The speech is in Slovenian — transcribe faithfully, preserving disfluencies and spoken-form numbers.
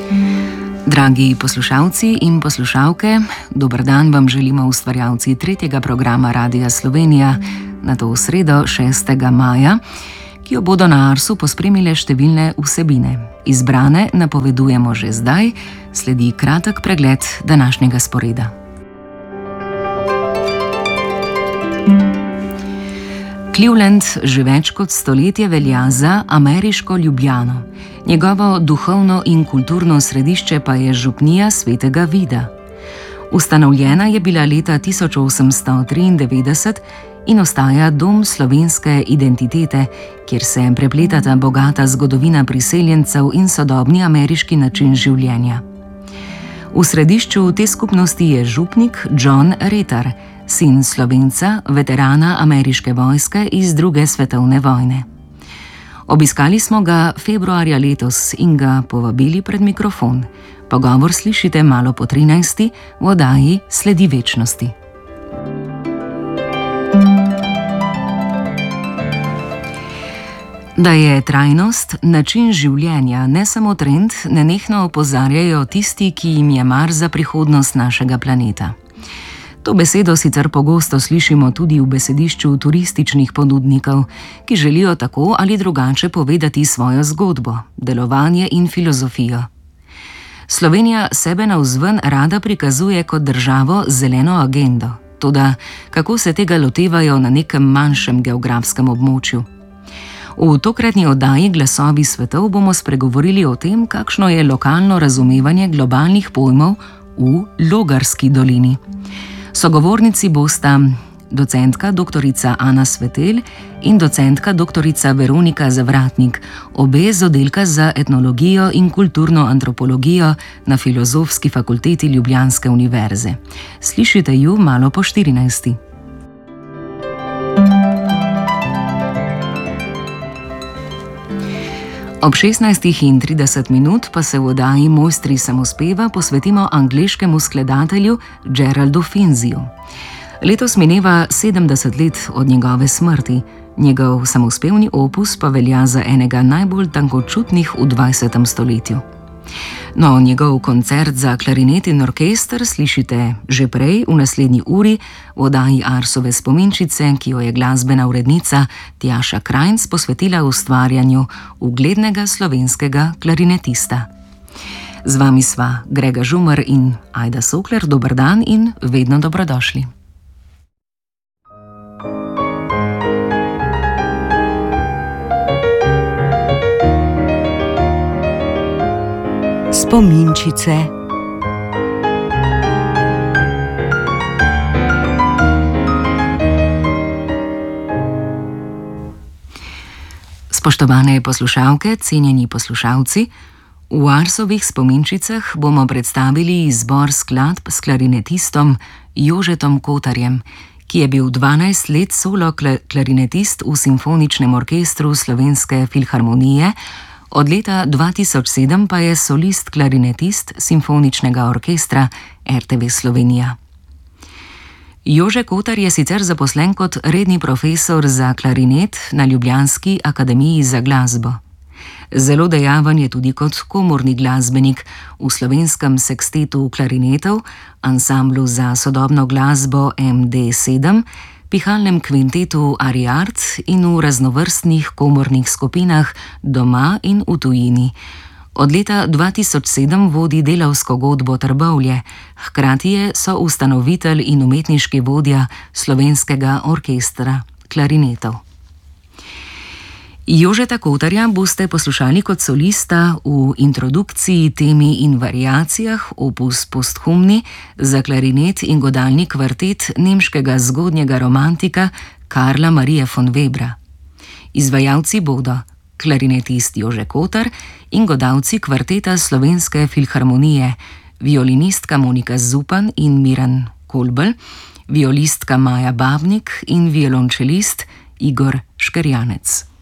Dragi poslušalci in poslušalke, dober dan vam želimo ustvarjalci tretjega programa Radia Slovenija na to sredo šestega maja, ki jo bodo na Arsu pospremile številne vsebine. Izbrane napovedujemo že zdaj, sledi kratek pregled današnjega sporeda. Cleveland že več kot stoletje velja za ameriško Ljubljano. Njegovo duhovno in kulturno središče pa je župnija Svetega Vida. Ustanovljena je bila leta tisoč osemsto triindevetdeset in ostaja dom slovenske identitete, kjer se prepletata bogata zgodovina priseljencev in sodobni ameriški način življenja. V središču te skupnosti je župnik John Retar, sin Slovenca, veterana ameriške vojske iz druge svetovne vojne. Obiskali smo ga februarja letos in ga povabili pred mikrofon. Pogovor slišite malo po trinajsti v oddaji Sledi večnosti. Da je trajnost način življenja, ne samo trend, nenehno opozarjajo tisti, ki jim je mar za prihodnost našega planeta. To besedo sicer pogosto slišimo tudi v besedišču turističnih ponudnikov, ki želijo tako ali drugače povedati svojo zgodbo, delovanje in filozofijo. Slovenija sebe navzven rada prikazuje kot državo z zeleno agendo, toda kako se tega lotevajo na nekem manjšem geografskem območju? V tokratni oddaji Glasovi svetov bomo spregovorili o tem, kakšno je lokalno razumevanje globalnih pojmov v Logarski dolini. Sogovornici bosta docentka doktorica Ana Svetelj in docentka doktorica Veronika Zavratnik, obe z oddelka za etnologijo in kulturno antropologijo na Filozofski fakulteti Ljubljanske univerze. Slišite ju malo po štirinajsti. Ob šestnajstih in trideset minut pa se v oddaji Mojstri samospeva posvetimo angleškemu skladatelju Geraldu Finziju. Letos mineva sedemdeset let od njegove smrti, njegov samospevni opus pa velja za enega najbolj tankočutnih v dvajsetem stoletju. No, njegov koncert za klarinet in orkester slišite že prej v naslednji uri v oddaji Arsove spominčice, ki jo je glasbena urednica Tjaša Krajnc posvetila ustvarjanju uglednega slovenskega klarinetista. Z vami sva Grega Žumer in Ajda Sokler, dober dan in vedno dobrodošli. Spominčice. Spoštovane poslušalke, cenjeni poslušalci, v Arsovih spominčicah bomo predstavili izbor skladb s klarinetistom Jožetom Kotarjem, ki je bil dvanajst let solo klarinetist v Simfoničnem orkestru Slovenske filharmonije, od leta dva tisoč sedem pa je solist klarinetist Simfoničnega orkestra R T V Slovenija. Jože Kotar je sicer zaposlen kot redni profesor za klarinet na Ljubljanski akademiji za glasbo. Zelo dejaven je tudi kot komorni glasbenik v slovenskem sekstetu klarinetov, ansamblu za sodobno glasbo M D sedem, pihalnem kvintetu Ariart in v raznovrstnih komornih skupinah doma in v tujini. Od leta dva tisoč sedem vodi delavsko godbo Trbovlje, hkrati je soustanovitelj in umetniški vodja Slovenskega orkestra klarinetov. Jožeta Kotarja boste poslušali kot solista v introdukciji, temi in variacijah opus posthumni za klarinet in godalni kvartet nemškega zgodnjega romantika Karla Marie von Webra. Izvajalci bodo klarinetist Jože Kotar in godalci kvarteta Slovenske filharmonije, violinistka Monika Zupan in Miran Kolbl, violistka Maja Babnik in violončelist Igor Škerjanec.